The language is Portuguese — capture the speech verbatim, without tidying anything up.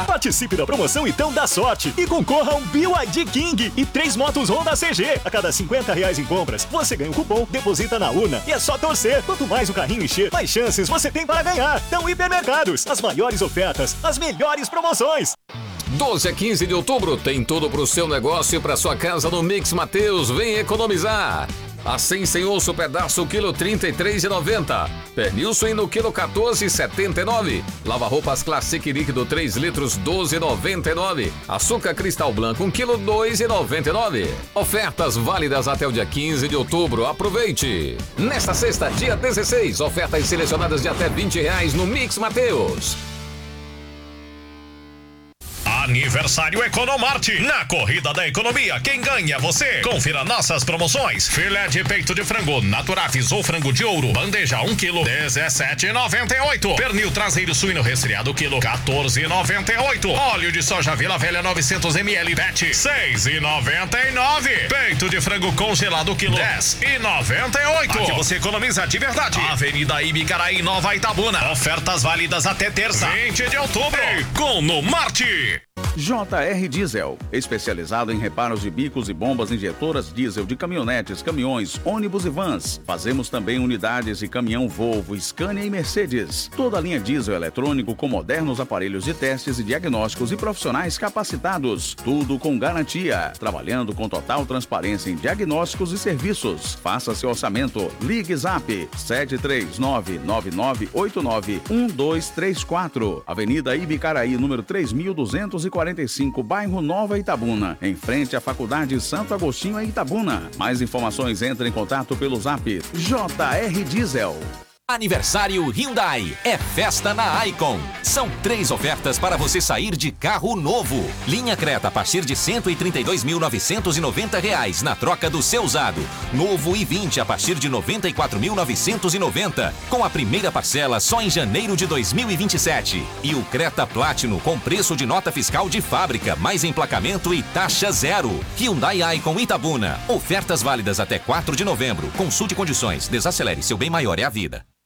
Participe da promoção Então Dá Sorte e concorra a um B Y D King e três motos Honda C G. A cada cinquenta reais em compras, você ganha um cupom, deposita na urna e é só torcer. Quanto mais o carrinho encher, mais chances você tem para ganhar. Então, Hipermercados, as maiores ofertas, as melhores promoções. doze a quinze de outubro tem tudo pro seu negócio e pra sua casa no Mix Mateus. Vem economizar. Assim sem osso pedaço, quilo trinta e três reais e noventa centavos. Pernil suíno, quilo quatorze reais e setenta e nove centavos. Lava-roupas Classic líquido três litros, doze reais e noventa e nove centavos. Açúcar Cristal Branco, um quilo, dois reais e noventa e nove centavos. Ofertas válidas até o dia quinze de outubro. Aproveite! Nesta sexta, dia dezesseis, ofertas selecionadas de até vinte reais no Mix Mateus. Aniversário Economarte. Na Corrida da Economia, quem ganha é você. Confira nossas promoções. Filé de peito de frango Naturafis ou frango de ouro. Bandeja um quilo, dezessete reais e noventa e oito centavos. Pernil traseiro suíno resfriado quilo, quatorze reais e noventa e oito centavos. Óleo de soja Vila Velha novecentos mililitros, PET, seis reais e noventa e nove centavos. Peito de frango congelado quilo, dez reais e noventa e oito centavos. Aqui você economiza de verdade. Avenida Ibicaraí, Nova Itabuna. Ofertas válidas até terça, vinte de outubro. Economarte. J R Diesel, especializado em reparos de bicos e bombas injetoras diesel de caminhonetes, caminhões, ônibus e vans. Fazemos também unidades de caminhão Volvo, Scania e Mercedes. Toda a linha diesel eletrônico com modernos aparelhos de testes e diagnósticos e profissionais capacitados. Tudo com garantia. Trabalhando com total transparência em diagnósticos e serviços. Faça seu orçamento. Ligue Zap sete três nove nove nove oito nove um dois três quatro. Avenida Ibicaraí, número três mil duzentos e quarenta e cinco, bairro Nova Itabuna, em frente à Faculdade Santo Agostinho em Itabuna. Mais informações, entre em contato pelo Zap J R Diesel. Aniversário Hyundai. É festa na Icon. São três ofertas para você sair de carro novo. Linha Creta a partir de cento e trinta e dois mil novecentos e noventa reais na troca do seu usado. Novo i vinte a partir de noventa e quatro mil novecentos e noventa, com a primeira parcela só em janeiro de dois mil e vinte e sete. E o Creta Platinum com preço de nota fiscal de fábrica, mais emplacamento e taxa zero. Hyundai Icon Itabuna. Ofertas válidas até quatro de novembro. Consulte condições. Desacelere, seu bem maior é a vida.